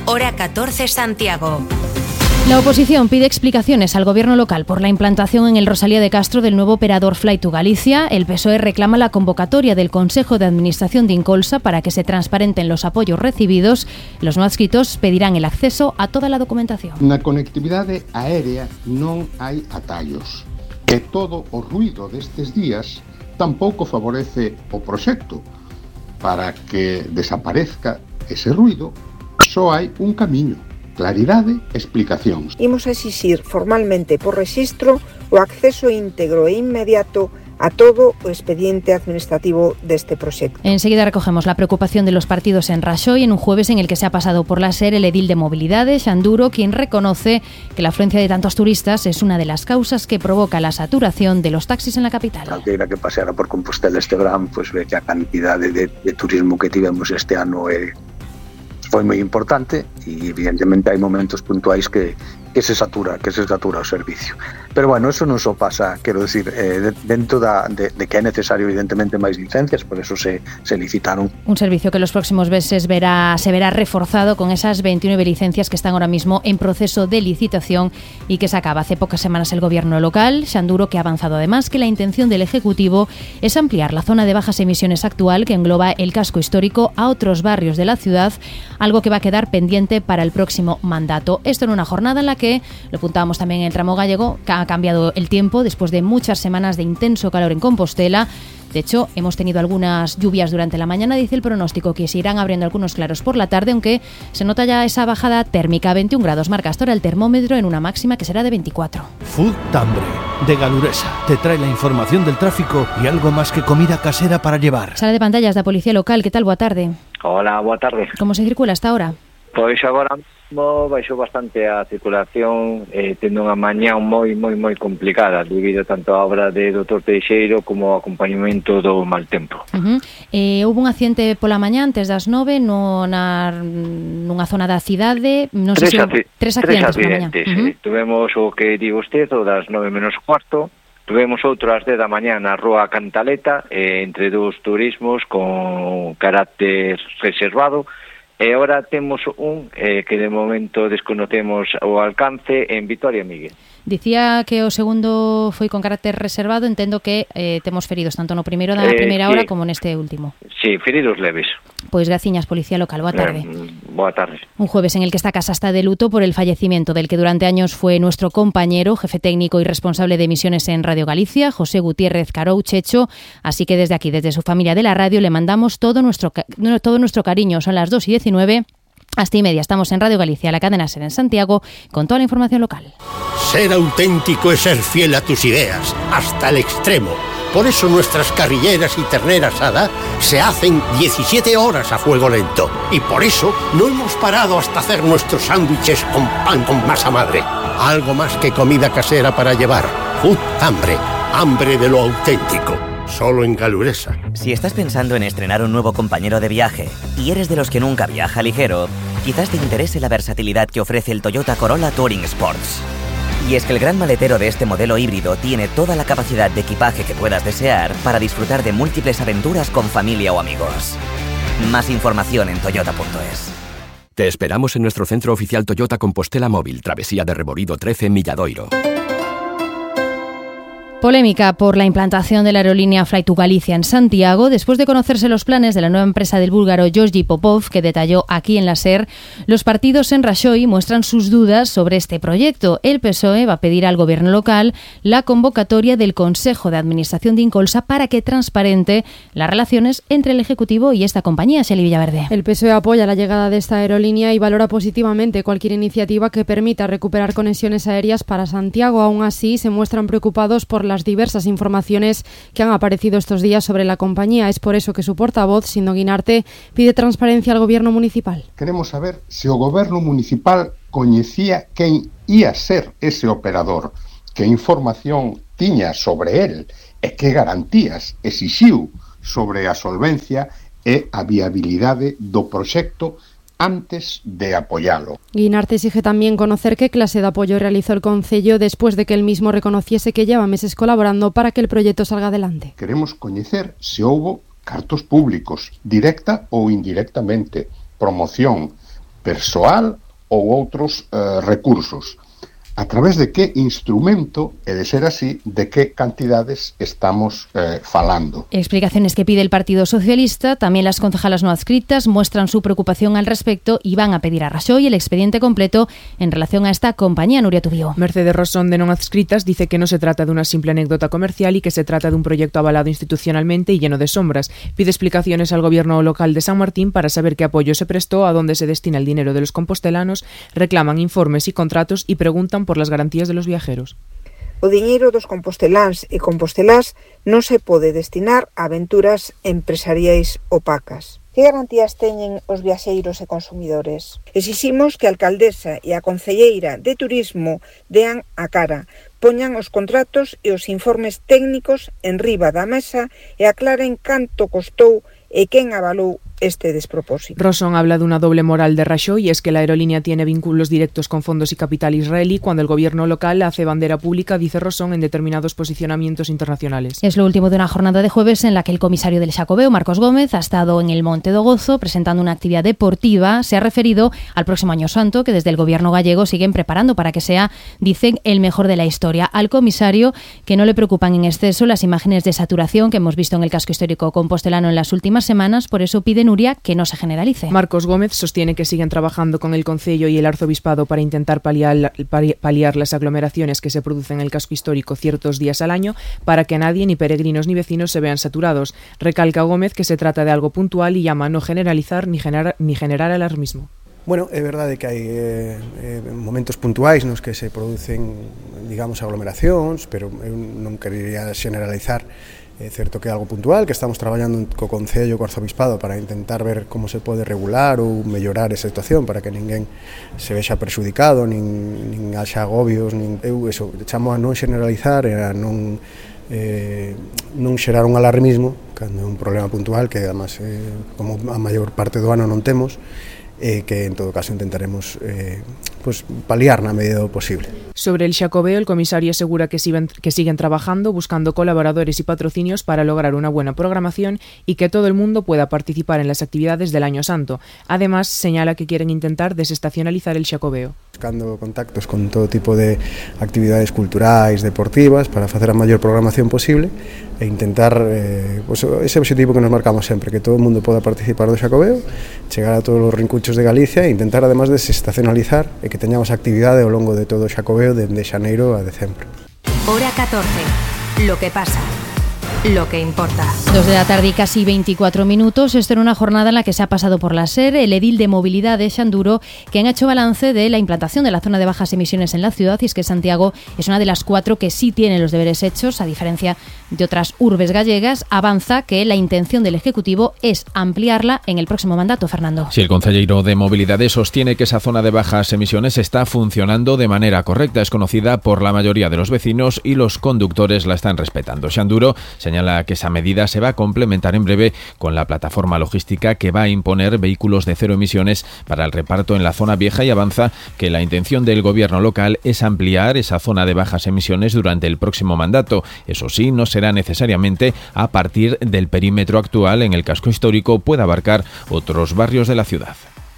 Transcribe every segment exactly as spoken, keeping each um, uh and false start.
hora catorce Santiago. La oposición pide explicaciones al gobierno local por la implantación en el Rosalía de Castro del nuevo operador Fly to Galicia. El P S O E reclama la convocatoria del Consejo de Administración de Incolsa para que se transparenten los apoios recibidos. Los no adscritos pedirán el acceso a toda la documentación. Na conectividade aérea non hai atallos. E todo o ruido destes días tampouco favorece o proxecto. Para que desaparezca ese ruido, só hai un camiño. Claridade, explicacións. Imos a exixir formalmente por rexistro o acceso íntegro e inmediato a todo o expediente administrativo deste proxecto. Enseguida recogemos la preocupación de los partidos en Raxoi en un jueves en el que se ha pasado por la SER el edil de movilidade, Xanduro, quien reconoce que la afluencia de tantos turistas es una de las causas que provoca la saturación de los taxis en la capital. Calqueira que paseara por Compostela este verán, pues ve que a cantidade de, de turismo que tivemos este ano é foi moi importante e evidentemente hai momentos puntuais que, que se satura que se satura o servicio. Pero bueno, eso non só pasa, quero decir, eh, dentro da, de, de que é necesario evidentemente máis licencias, por eso se, se licitaron. Un servicio que los próximos meses verá, se verá reforzado con esas veintinueve licencias que están ahora mismo en proceso de licitación y que se acaba hace pocas semanas el gobierno local. Xanduro, que ha avanzado además que la intención del Ejecutivo es ampliar la zona de bajas emisiones actual que engloba el casco histórico a otros barrios de la ciudad, algo que va a quedar pendiente para el próximo mandato. Esto en una jornada en la que, lo apuntábamos también en el tramo gallego, que ha cambiado el tiempo después de muchas semanas de intenso calor en Compostela. De hecho, hemos tenido algunas lluvias durante la mañana, dice el pronóstico, que se irán abriendo algunos claros por la tarde, aunque se nota ya esa bajada térmica. veintiún grados marca hasta ahora el termómetro en una máxima que será de veinticuatro. Food Tambre, de Galuresa, te trae la información del tráfico y algo más que comida casera para llevar. Sala de pantallas da Policía Local, ¿qué tal? Boa tarde. Hola, boa tarde. ¿Cómo se circula hasta ahora? Pois agora mesmo baixou bastante a circulación, eh, tendo unha mañá moi, moi, moi complicada debido tanto á obra de doutor Teixeiro como ao acompañamento do mal tempo. Uh-huh. Eh, houve un accidente pola mañá antes das nove no, na, nunha zona da cidade, non sei se aci- tres tres accidentes pola mañá. accidentes, Uh-huh. eh. Tuvemos o que digo usted, o das nove menos cuarto, tuvemos outro ás dez da mañá na rúa Cantaleta, eh, entre dous turismos con carácter reservado. E agora temos un eh, que de momento desconocemos o alcance en Vitoria Miguel. Dicía que o segundo foi con carácter reservado, entendo que eh, temos feridos tanto no primeiro da Eh, primeira sí. hora como neste último. Sí, feridos leves. Pois graciñas, Policía Local, boa tarde. Eh, boa tarde. Un jueves en el que esta casa está de luto por el fallecimiento del que durante años fue nuestro compañero, jefe técnico y responsable de emisiones en Radio Galicia, José Gutiérrez Carou Checho. Así que desde aquí, desde su familia de la radio, le mandamos todo nuestro, ca- todo nuestro cariño. Son las dos y diecinueve. Hasta y media estamos en Radio Galicia, la cadena SER en Santiago, con toda la información local. Ser auténtico es ser fiel a tus ideas, hasta el extremo. Por eso nuestras carrilleras y ternera asada se hacen diecisiete horas a fuego lento. Y por eso no hemos parado hasta hacer nuestros sándwiches con pan con masa madre. Algo más que comida casera para llevar. Food Hambre, hambre de lo auténtico. Solo en Galuresa. Si estás pensando en estrenar un nuevo compañero de viaje y eres de los que nunca viaja ligero, quizás te interese la versatilidad que ofrece el Toyota Corolla Touring Sports. Y es que el gran maletero de este modelo híbrido tiene toda la capacidad de equipaje que puedas desear para disfrutar de múltiples aventuras con familia o amigos. Más información en toyota punto es. Te esperamos en nuestro centro oficial Toyota Compostela Móvil, Travesía de Reborido trece en Milladoiro. Polémica por la implantación de la aerolínea Fly to Galicia en Santiago. Después de conocerse los planes de la nueva empresa del búlgaro Georgi Popov, que detalló aquí en la SER, los partidos en Raxoi muestran sus dudas sobre este proyecto. El P S O E va a pedir al gobierno local la convocatoria del Consejo de Administración de Incolsa para que transparente las relaciones entre el Ejecutivo y esta compañía. Xeli Villaverde. El P S O E apoya la llegada de esta aerolínea y valora positivamente cualquier iniciativa que permita recuperar conexiones aéreas para Santiago. Aún así, se muestran preocupados por las diversas informaciones que han aparecido estos días sobre la compañía. Es por eso que su portavoz, Sindo Guinarte, pide transparencia al gobierno municipal. Queremos saber se o goberno municipal coñecía quen ia ser ese operador, que información tiña sobre el e que garantías exixiu sobre a solvencia e a viabilidade do proxecto antes de apoyalo. Guinarte exige también conocer qué clase de apoyo realizó el concello después de que él mismo reconociese que lleva meses colaborando para que el proyecto salga adelante. Queremos coñecer se houbo cartos públicos, directa ou indirectamente, promoción, persoal ou outros eh, recursos. A través de que instrumento, e de ser así, de que cantidades estamos eh, falando. Explicaciones que pide el Partido Socialista. También las concejalas no adscritas muestran su preocupación al respecto y van a pedir a Raxoi el expediente completo en relación a esta compañía. Nuria Tubío. Mercedes Rosón, de non adscritas, dice que no se trata de una simple anécdota comercial y que se trata de un proyecto avalado institucionalmente y lleno de sombras. Pide explicaciones al gobierno local de San Martín para saber qué apoyo se prestó, a dónde se destina el dinero de los compostelanos, reclaman informes y contratos y preguntan por las garantías de los viajeros. O diñeiro dos composteláns e compostelás non se pode destinar a aventuras empresariais opacas. Que garantías teñen os viaxeiros e consumidores? Exiximos que a alcaldesa e a concelleira de turismo dean a cara, poñan os contratos e os informes técnicos en riba da mesa e aclaren canto costou e quen avalou este despropósito. Rosson habla de una doble moral de Raxoi y es que la aerolínea tiene vínculos directos con fondos y capital israelí cuando el gobierno local hace bandera pública, dice Rosson, en determinados posicionamientos internacionales. Es lo último de una jornada de jueves en la que el comisario del Xacobeo, Marcos Gómez, ha estado en el Monte do Gozo presentando una actividad deportiva. Se ha referido al próximo Año Santo que desde el gobierno gallego siguen preparando para que sea, dicen, el mejor de la historia. Al comisario que no le preocupan en exceso las imágenes de saturación que hemos visto en el casco histórico compostelano en las últimas semanas, por eso pide Nuria que no se generalice. Marcos Gómez sostiene que siguen trabajando con el Concello y el Arzobispado para intentar paliar, paliar las aglomeraciones que se producen en el casco histórico ciertos días al año para que nadie, ni peregrinos ni vecinos, se vean saturados. Recalca Gómez que se trata de algo puntual y llama a no generalizar ni generar, ni generar alarmismo. Bueno, é verdade que hai eh, eh, momentos puntuais nos que se producen, digamos, aglomeracións, pero eu non quería generalizar. É certo que é algo puntual, que estamos traballando co Concello, co Arzobispado para intentar ver como se pode regular ou mellorar esa situación para que ninguén se vexa perxudicado, nin, nin haxa agobios, nin, eu eso, chamo a non generalizar e a non eh, non xerar un alarmismo cando é un problema puntual que además eh, como a maior parte do ano non temos, eh, que en todo caso intentaremos eh, pues, paliar na medida do posible. Sobre el Xacobeo, el comisario asegura que siguen, que siguen trabajando buscando colaboradores y patrocinios para lograr una buena programación y que todo el mundo pueda participar en las actividades del Año Santo. Además, señala que quieren intentar desestacionalizar el Xacobeo. Buscando contactos con todo tipo de actividades culturais, deportivas, para facer a maior programación posible e intentar eh, pues, ese objetivo que nos marcamos sempre, que todo o mundo poda participar do Xacobeo, chegar a todos os rincuchos de Galicia e intentar además desestacionalizar e que teñamos actividade ao longo de todo o Xacobeo dende xaneiro a decembro. Hora catorce. Lo que pasa. Lo que importa. Dos de la tarde y casi veinticuatro minutos. Esto era una jornada en la que se ha pasado por la SER el edil de movilidad de Xanduro, que han hecho balance de la implantación de la zona de bajas emisiones en la ciudad, y es que Santiago es una de las cuatro que sí tiene los deberes hechos, a diferencia de otras urbes gallegas. Avanza que la intención del Ejecutivo es ampliarla en el próximo mandato. Fernando. Si el consejero de Movilidad sostiene que esa zona de bajas emisiones está funcionando de manera correcta, es conocida por la mayoría de los vecinos y los conductores la están respetando. Xanduro señala que esa medida se va a complementar en breve con la plataforma logística que va a imponer vehículos de cero emisiones para el reparto en la zona vieja, y avanza que la intención del gobierno local es ampliar esa zona de bajas emisiones durante el próximo mandato. Eso sí, no será necesariamente a partir del perímetro actual. En el casco histórico puede abarcar otros barrios de la ciudad.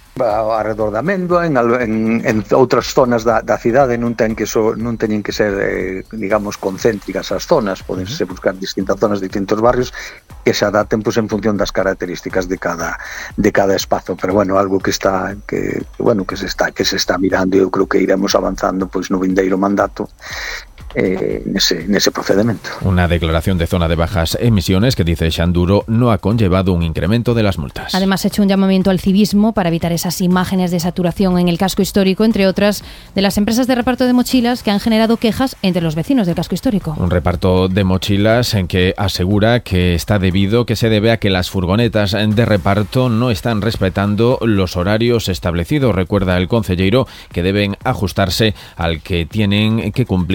Arredor da Améndoa, en, en, en outras zonas da, da cidade non ten que so, non teñen que ser eh, digamos concéntricas as zonas, podense buscar distintas zonas, distintos barrios que se adapten pues, en función das características de cada de cada espazo, pero bueno, algo que está que bueno, que se está que se está mirando, e eu creo que iremos avanzando pois no vindeiro mandato Eh, nese, nese procedimento. Una declaración de zona de bajas emisiones que, dice Xanduro, no ha conllevado un incremento de las multas. Además, ha hecho un llamamiento al civismo para evitar esas imágenes de saturación en el casco histórico, entre otras de las empresas de reparto de mochilas que han generado quejas entre los vecinos del casco histórico. Un reparto de mochilas en que asegura que está debido, que se debe a que las furgonetas de reparto no están respetando los horarios establecidos. Recuerda el concejero que deben ajustarse al que tienen que cumplir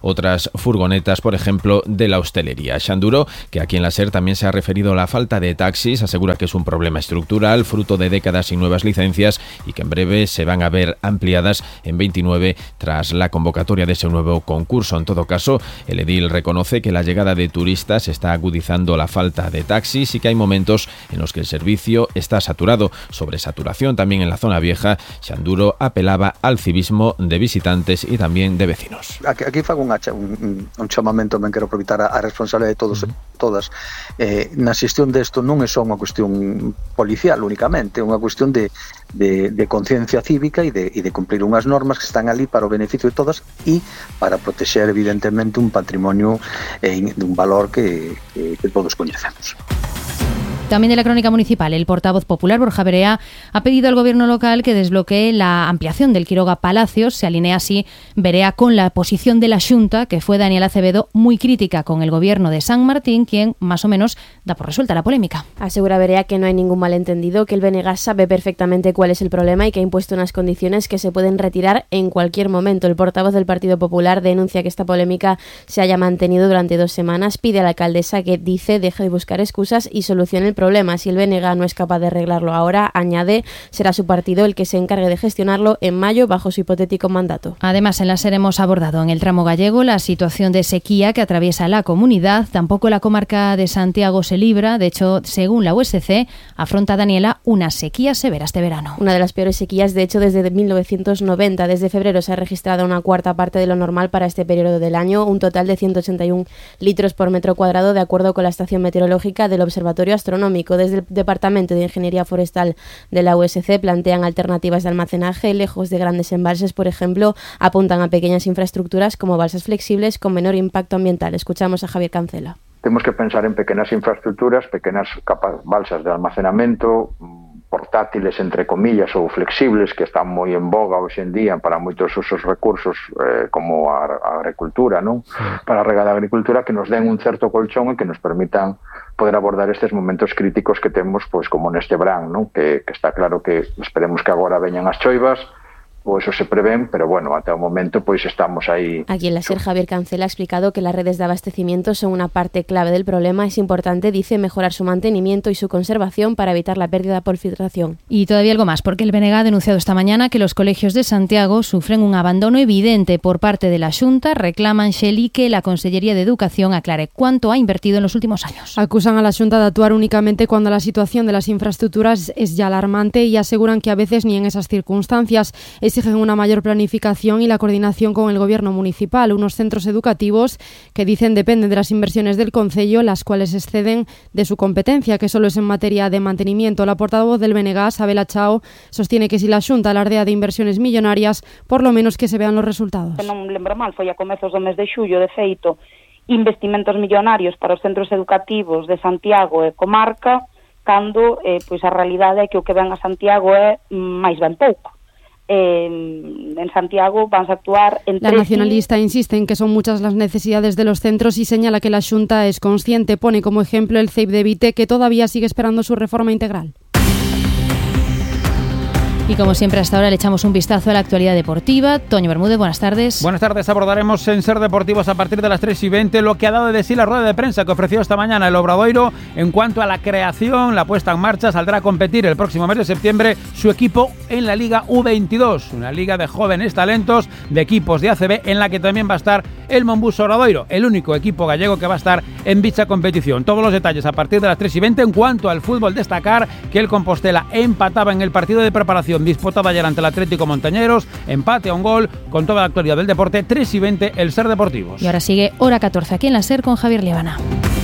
otras furgonetas, por ejemplo, de la hostelería. Xanduro, que aquí en la SER también se ha referido a la falta de taxis, asegura que es un problema estructural, fruto de décadas sin nuevas licencias y que en breve se van a ver ampliadas en veintinueve tras la convocatoria de ese nuevo concurso. En todo caso, el edil reconoce que la llegada de turistas está agudizando la falta de taxis y que hay momentos en los que el servicio está saturado. Sobre saturación también en la zona vieja, Xanduro apelaba al civismo de visitantes y también de vecinos. Aquí, aquí fago un, un, un chamamento, me quero aproveitar a, a responsabilidade de todos, uh-huh. todas. Eh, na xestión desto non é só unha cuestión policial únicamente, é unha cuestión de, de, de conciencia cívica e de, e de cumplir unhas normas que están ali para o beneficio de todas e para protexer evidentemente un patrimonio eh, de un valor que, que, que todos coñecemos. También de la crónica municipal, el portavoz popular Borja Verea ha pedido al gobierno local que desbloquee la ampliación del Quiroga Palacios. Se alinea así Verea con la posición de la Xunta, que fue Daniel Acevedo, muy crítica con el gobierno de San Martín, quien más o menos da por resuelta la polémica. Asegura Verea que no hay ningún malentendido, que el B N G sabe perfectamente cuál es el problema y que ha impuesto unas condiciones que se pueden retirar en cualquier momento. El portavoz del Partido Popular denuncia que esta polémica se haya mantenido durante dos semanas. Pide a la alcaldesa que, dice, deje de buscar excusas y solucione el problema. Si el B N G no es capaz de arreglarlo ahora, añade, será su partido el que se encargue de gestionarlo en mayo bajo su hipotético mandato. Además, en la SER hemos abordado en el tramo gallego la situación de sequía que atraviesa la comunidad. Tampoco la comarca de Santiago se libra. De hecho, según la U S C, afronta Daniela una sequía severa este verano. Una de las peores sequías, de hecho, desde mil novecientos noventa. Desde febrero se ha registrado una cuarta parte de lo normal para este periodo del año, un total de ciento ochenta y uno litros por metro cuadrado, de acuerdo con la estación meteorológica del Observatorio Astronómico. Desde el Departamento de Ingeniería Forestal de la U S C plantean alternativas de almacenaje. Lejos de grandes embalses, por ejemplo, apuntan a pequeñas infraestructuras como balsas flexibles con menor impacto ambiental. Escuchamos a Javier Cancela. Temos que pensar en pequenas infraestructuras, pequenas capas, balsas de almacenamento, portátiles, entre comillas, ou flexibles, que están moi en boga hoxe en día para moitos usos recursos eh, como a, a agricultura, non? Para a regada agricultura, que nos den un certo colchón e que nos permitan poder abordar estes momentos críticos que temos, pois como neste verán, non? Que, que está claro que esperemos que agora veñan as choivas, o eso se prevén, pero bueno, hasta el momento pues estamos ahí. Aquí en la SER, Javier Cancela ha explicado que las redes de abastecimiento son una parte clave del problema. Es importante, dice, mejorar su mantenimiento y su conservación para evitar la pérdida por filtración. Y todavía algo más, porque el B N G ha denunciado esta mañana que los colegios de Santiago sufren un abandono evidente por parte de la Xunta. Reclaman, Xeli, que la Consellería de Educación aclare cuánto ha invertido en los últimos años. Acusan a la Xunta de actuar únicamente cuando la situación de las infraestructuras es ya alarmante y aseguran que a veces ni en esas circunstancias. Exigen una mayor planificación y la coordinación con el gobierno municipal. Unos centros educativos que dicen dependen de las inversiones del concello, las cuales exceden de su competencia, que solo es en materia de mantenimiento. La portavoz del B N G, Sabela Chao, sostiene que si la Xunta alardea de inversiones millonarias, por lo menos que se vean los resultados. Non lembro mal, foi a comezos do mes de xullo, de feito, investimentos millonarios para os centros educativos de Santiago e comarca, cando eh, pois a realidade é que o que ven a Santiago é máis ben pouco. Eh, en Santiago van a actuar en La nacionalista insiste en que son muchas las necesidades de los centros y señala que la Xunta es consciente. Pone como ejemplo el C E I P de Vite, que todavía sigue esperando su reforma integral. Y como siempre, hasta ahora le echamos un vistazo a la actualidad deportiva. Toño Bermúdez, buenas tardes. Buenas tardes. Abordaremos en Ser Deportivos a partir de las tres y veinte lo que ha dado de sí la rueda de prensa que ofreció esta mañana el Obradoiro en cuanto a la creación, la puesta en marcha. Saldrá a competir el próximo mes de septiembre su equipo en la Liga U veintidós, una liga de jóvenes talentos de equipos de A C B en la que también va a estar el Monbus Obradoiro, el único equipo gallego que va a estar en dicha competición. Todos los detalles a partir de las tres y veinte. En cuanto al fútbol, destacar que el Compostela empataba en el partido de preparación disputada ayer ante el Atlético Montañeros, empate a un gol, con toda la actualidad del deporte. Tres y veinte, el Ser Deportivos. Y ahora sigue Hora catorce aquí en la SER con Javier Liebana.